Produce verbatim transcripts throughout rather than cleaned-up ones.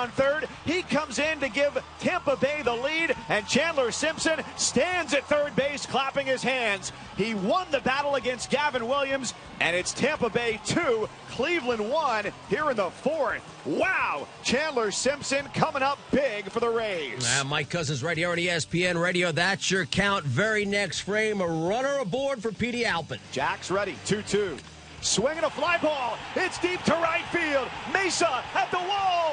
on third. He comes in to give Tampa Bay the lead, and Chandler Simpson stands at third base clapping his hands. He won the battle against Gavin Williams, and it's Tampa Bay two, Cleveland one here in the fourth. Wow, Chandler Simpson coming up big for the Rays. Uh, Mike Cousins right here on E S P N Radio. That's your count. Very next frame, a runner aboard for Petey Halpin. Jack's ready, two two. Swinging a fly ball. It's deep to right field. Mesa at the wall.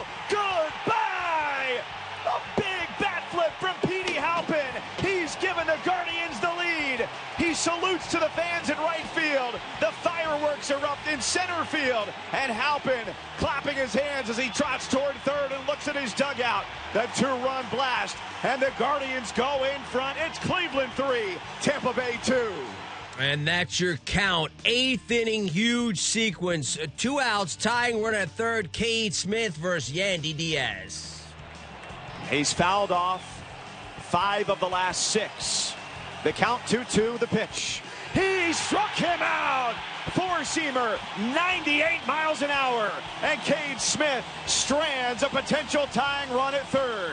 Goodbye! A big bat flip from Petey Halpin. He's given the Guardians the lead. He salutes to the fans in right field. The fireworks erupt in center field. And Halpin clapping his hands as he trots toward third and looks at his dugout. The two-run blast. And the Guardians go in front. It's Cleveland three, Tampa Bay two. And that's your count. Eighth inning, huge sequence. Two outs, tying runner at third. Cade Smith versus Yandy Diaz. He's fouled off five of the last six. The count two two, the pitch. He struck him out. Four-seamer, ninety-eight miles an hour. And Cade Smith strands a potential tying run at third.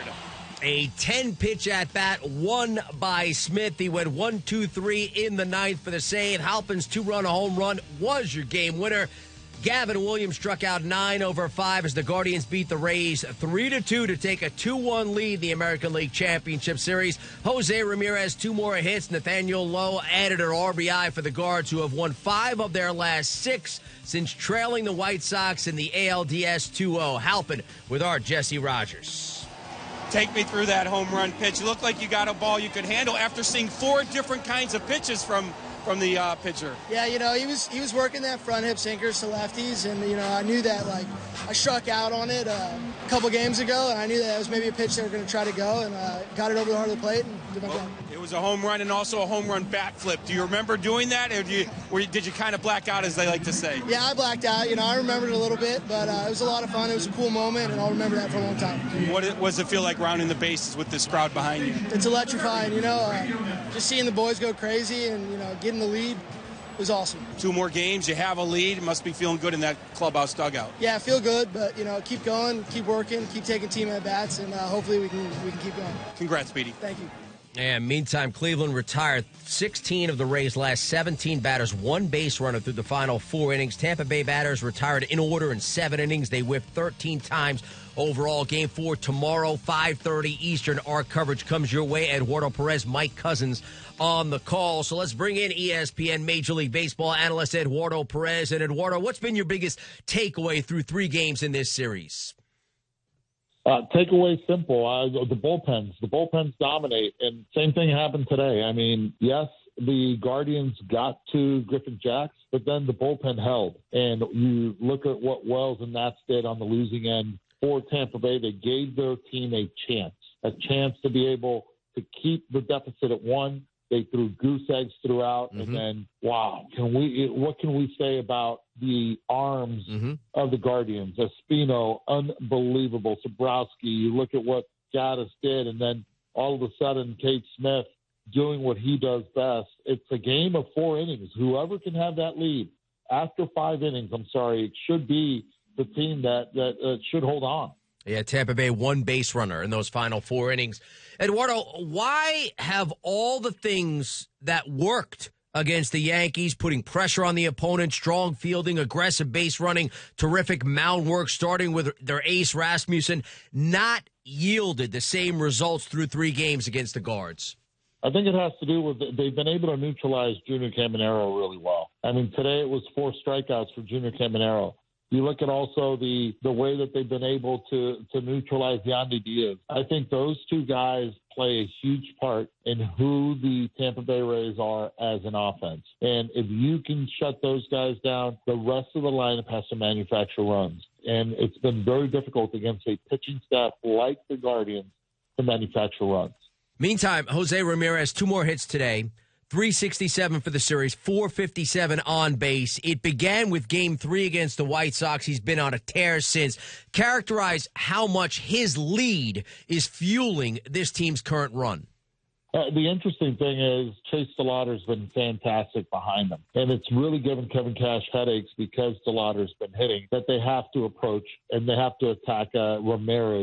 A ten-pitch at-bat won by Smith. He went one two three in the ninth for the save. Halpin's two-run home run was your game winner. Gavin Williams struck out nine over five as the Guardians beat the Rays three to two to take a two one lead in the American League Championship Series. Jose Ramirez, two more hits. Nathaniel Lowe added an R B I for the Guards, who have won five of their last six since trailing the White Sox in the A L D S two oh. Halpin with our Jesse Rogers. Take me through that home run pitch. It looked like you got a ball you could handle after seeing four different kinds of pitches from from the uh, pitcher. Yeah, you know, he was he was working that front hip sinkers to lefties, and you know, I knew that. Like, I struck out on it uh, a couple games ago, and I knew that it was maybe a pitch they were going to try to go, and uh, got it over the heart of the plate and did my well, job. It was a home run and also a home run bat flip. Do you remember doing that, or do you, or did you kind of black out, as they like to say? Yeah, I blacked out. You know, I remembered it a little bit, but uh, it was a lot of fun. It was a cool moment, and I'll remember that for a long time. What it, does it feel like rounding the bases with this crowd behind you? It's electrifying. You know, uh, just seeing the boys go crazy and you know getting the lead. It was awesome. Two more games, you have a lead. It must be feeling good in that clubhouse dugout. Yeah, I feel good, but you know, keep going, keep working, keep taking team at bats, and uh, hopefully we can we can keep going. Congrats, Petey. Thank you. And meantime, Cleveland retired sixteen of the Rays' last seventeen batters, one base runner through the final four innings. Tampa Bay batters retired in order in seven innings. They whiffed thirteen times overall. Game four tomorrow, five thirty Eastern. Our coverage comes your way. Eduardo Perez, Mike Cousins on the call. So let's bring in E S P N Major League Baseball analyst Eduardo Perez. And Eduardo, what's been your biggest takeaway through three games in this series? Uh, takeaway simple. Uh, the bullpens. The bullpens dominate, and same thing happened today. I mean, yes, the Guardians got to Griffin Jacks, but then the bullpen held. And you look at what Wells and Nats did on the losing end for Tampa Bay. They gave their team a chance, a chance to be able to keep the deficit at one. They threw goose eggs throughout, mm-hmm. and then wow, can we? What can we say about the arms mm-hmm. of the Guardians? Espino, unbelievable. Sobrowski. You look at what Gaddis did, and then all of a sudden, Cade Smith doing what he does best. It's a game of four innings. Whoever can have that lead after five innings, I'm sorry, it should be the team that that uh, should hold on. Yeah, Tampa Bay one base runner in those final four innings. Eduardo, why have all the things that worked against the Yankees, putting pressure on the opponent, strong fielding, aggressive base running, terrific mound work, starting with their ace Rasmussen, not yielded the same results through three games against the Guards? I think it has to do with they've been able to neutralize Junior Caminero really well. I mean, today it was four strikeouts for Junior Caminero. You look at also the, the way that they've been able to, to neutralize Yandy Diaz. I think those two guys play a huge part in who the Tampa Bay Rays are as an offense. And if you can shut those guys down, the rest of the lineup has to manufacture runs. And it's been very difficult against a pitching staff like the Guardians to manufacture runs. Meantime, Jose Ramirez, two more hits today. three sixty-seven for the series, four fifty-seven on base. It began with game three against the White Sox. He's been on a tear since. Characterize how much his lead is fueling this team's current run. Uh, the interesting thing is Chase DeLauter's been fantastic behind them. And it's really given Kevin Cash headaches because DeLauter's been hitting that they have to approach and they have to attack uh, Ramirez.